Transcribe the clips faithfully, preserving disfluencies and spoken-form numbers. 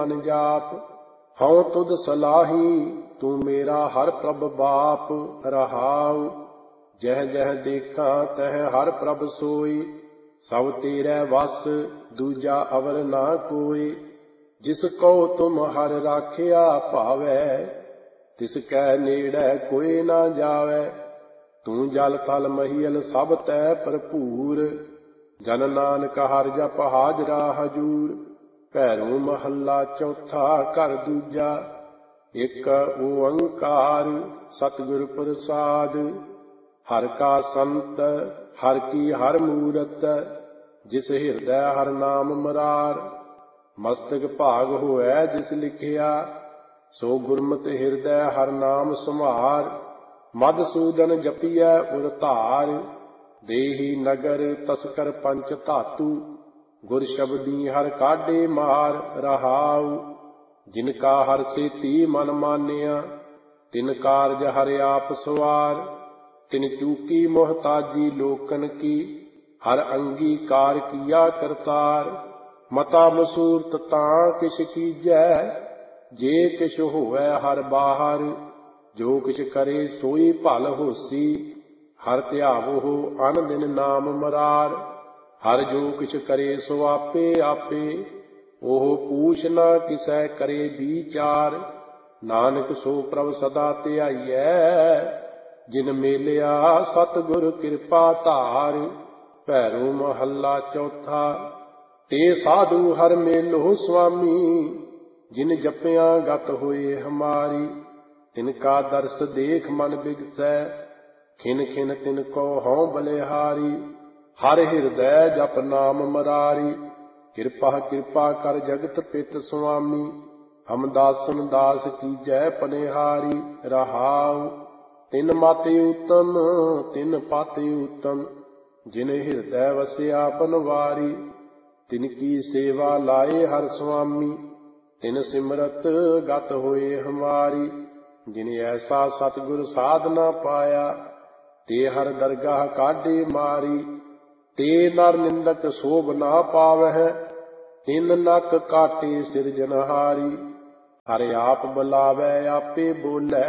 मन जाप। हऊँ तुध सलाही तू मेरा हर प्रभ बाप। रहाऊ जह जह देखा तह हर प्रभ सोई। सब तेरे वस दूजा अवर ना कोई। जिस को तुम हर राखिया भावै तिस कै नेड़े कोई ना जावै। तू जल थल महियल सब तै भरपूर। जन नानक हर जप हाजरा हजूर। भैरू महला चौथा घर दूजा। एक ओंकार सतगुर प्रसाद। हर का संत हर की हर मूरत। जिस हिरदय हर नाम मरार। मस्तक भाग होऐ जिस लिखिया सो गुरमत हिरदय हर नाम सुमार। मधुसूदन जपिया उर धार। देही नगर तस्कर पंच धातु। गुर शब्दी हर काढे मार। रहाऊ जिनका हर सेती मन मानिया तिन कारज हर आप सवार। तिन चूकी मोहताजी लोकन की हर अंगीकार किया करतार। मता मसूरत तां किश कीजै जे किश होवै हर बाहर। जो किछ करे सोई भल होसी हर ध्यावो अन दिन नाम मरार। हर जो किछ करे सो आपे आपे ओह पूछ न किसै करे विचार। नानक सो प्रभ सदा ध्याइयै जिन मेलिया सतगुर कृपा धार। भैरू महला चौथा। ते साधु हर मेलो स्वामी जिन जपिया गत होए हमारी। तिनका दर्श देख मन बिगसै खिन खिन तिनको हऊँ बलिहारी। हर हिरदय जप नाम मरारी। कृपा कृपा कर जगत पित स्वामी। हम दासन दास कीजै पनिहारी। रहाऊ तिन माते उत्तम तिन पाते उत्तम। जिन हिरदय वसिया बनवारी। तिनकी सेवा लाए हर स्वामी। तिन सिमरत गत होए हमारी। जिन ऐसा सतगुर साधना पाया ते हर दरगाह काढे मारी। ते नर निंदक शोभ ना पावह तिन नक काटे सिरजनहारी। हर आप बुलावै आपे बोलै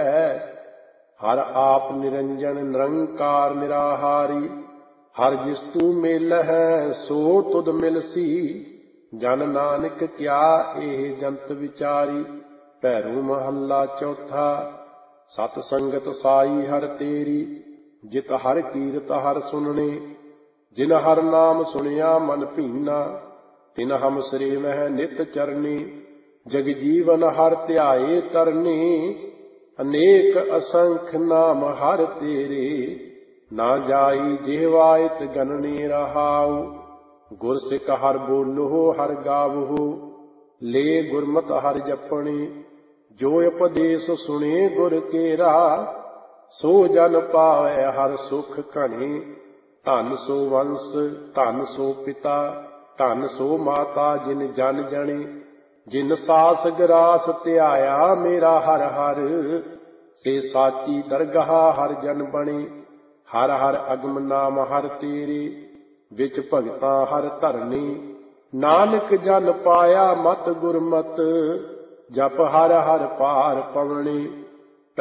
हर आप निरंजन निरंकार निराहारी। हर जिस तू मेलह सो तुध मिलसी। जन नानक क्या एह जंत विचारी। भैरू महला चौथा। सत संगत साई हर तेरी जित हर कीरत हर सुनने। जिन हर नाम सुनिया मन भीना तिन हम सरेवह नित चरनी। जग जीवन हर ध्याए तरनी अनेक असंख नाम हर तेरे। ना जाई जेवायत गणने। रहाऊ गुर सिख हर बोलो हर गावहु। ले गुरमत हर जपने जो उपदेश सुने गुर केरा। सो जन पावै हर सुख घने। धन सो वंश धन सो पिता धन सो माता जिन जन जने। जिन सास गरास ध्याया मेरा हर हर। से साची दरगाह हर जन बने। हर हर अगम नाम हर तेरे विच भगतां हर धरने। नानक जन पाया मत गुरमत जप हर हर पार पवने।